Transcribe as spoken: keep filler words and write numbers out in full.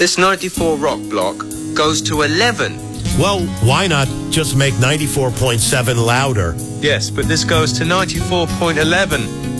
This ninety-four rock block goes to eleven. Well, why not just make ninety-four point seven louder? Yes, but this goes to ninety-four point eleven.